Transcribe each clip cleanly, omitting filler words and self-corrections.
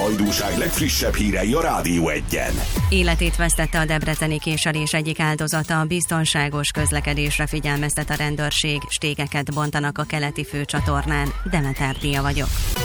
hajdúság legfrissebb hírei a Rádió 1-en. Életét vesztette a debreceni késelés egyik áldozata, a biztonságos közlekedésre figyelmeztet a rendőrség, stégeket bontanak a keleti főcsatornán. Demeter Díja vagyok.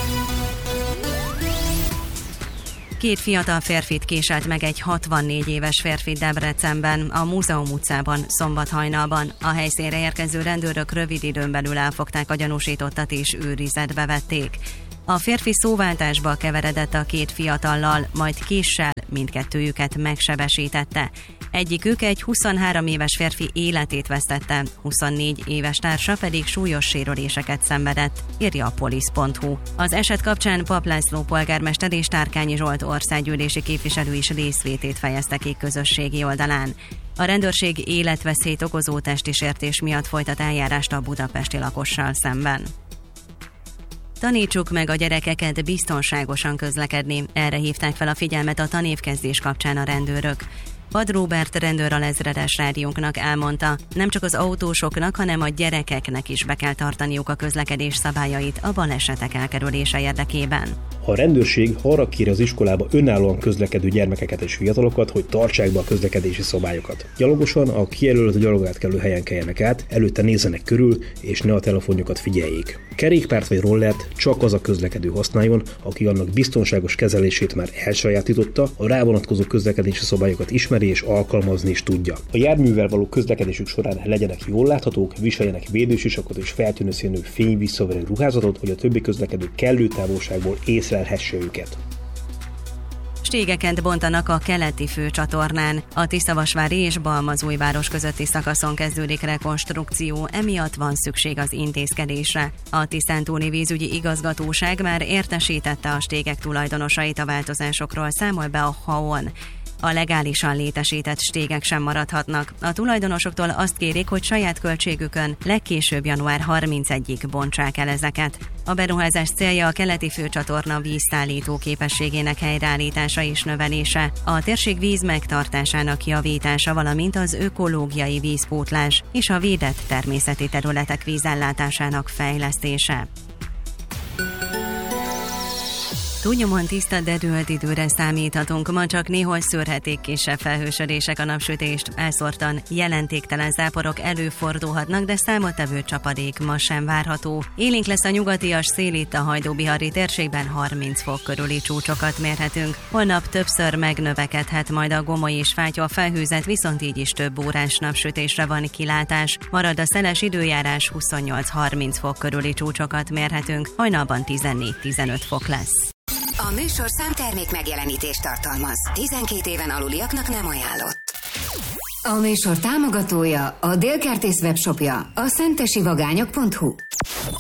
2 fiatal férfit késelt meg egy 64 éves férfi Debrecenben, a Múzeum utcában, szombat hajnalban. A helyszínre érkező rendőrök rövid időn belül elfogták a gyanúsítottat és őrizetbe vették. A férfi szóváltásba keveredett a 2 fiatallal, majd késsel mindkettőjüket megsebesítette. Egyikük egy 23 éves férfi életét vesztette, 24 éves társa pedig súlyos sérüléseket szenvedett, írja a polisz.hu. Az eset kapcsán Papp László polgármester és Tárkányi Zsolt országgyűlési képviselő is részvétét fejezte ki közösségi oldalán. A rendőrség életveszélyt okozó testi sértés miatt folytat eljárást a budapesti lakossal szemben. Tanítsuk meg a gyerekeket biztonságosan közlekedni, erre hívták fel a figyelmet a tanévkezdés kapcsán a rendőrök. Pad Róbert rendőralezredes rádiónknak elmondta, nem csak az autósoknak, hanem a gyerekeknek is be kell tartaniuk a közlekedés szabályait a balesetek elkerülése érdekében. A rendőrség arra kéri az iskolába önállóan közlekedő gyermekeket és fiatalokat, hogy tartsák be a közlekedési szabályokat. Gyalogosan a kijelölt gyalogátkelő helyen keljenek át, előtte nézzenek körül, és ne a telefonjukat figyeljék. Kerékpárt vagy rollert csak az a közlekedő használjon, aki annak biztonságos kezelését már elsajátította, a rá vonatkozó közlekedési szabályokat ismeri és alkalmazni is tudja. A járművel való közlekedésük során legyenek jól láthatók, viseljenek védősisakot és feltűnő színű fényvisszaverő ruházatot, hogy a többi közlekedő kellő távolságból észlelhesse őket. Stégeket bontanak a keleti főcsatornán. A Tiszavasvári és Balmazújváros közötti szakaszon kezdődik rekonstrukció, emiatt van szükség az intézkedésre. A Tisztántúli vízügyi igazgatóság már értesítette a stégek tulajdonosait a változásokról, számol be a HAON. A legálisan létesített stégek sem maradhatnak. A tulajdonosoktól azt kérik, hogy saját költségükön legkésőbb január 31-ig bontsák el ezeket. A beruházás célja a keleti főcsatorna vízszállító képességének helyreállítása és növelése, a térség víz megtartásának javítása, valamint az ökológiai vízpótlás és a védett természeti területek vízellátásának fejlesztése. Túlnyomóan tiszta, de dőlt időre számíthatunk. Ma csak néhol szőrhetik kisebb felhősödések a napsütést. Elszórtan jelentéktelen záporok előfordulhatnak, de számottevő csapadék ma sem várható. Élénk lesz a nyugatias szél, itt a Hajdú-Bihari térségben 30 fok körüli csúcsokat mérhetünk. Holnap többször megnövekedhet majd a Gomoly és Fátyol felhőzet, viszont így is több órás napsütésre van kilátás. Marad a szeles időjárás, 28-30 fok körüli csúcsokat mérhetünk. Hajnalban 14-15 fok lesz. A műsor számtermék megjelenítést tartalmaz. 12 éven aluliaknak nem ajánlott. A műsor támogatója, a Délkertész webshopja, a szentesivagányok.hu.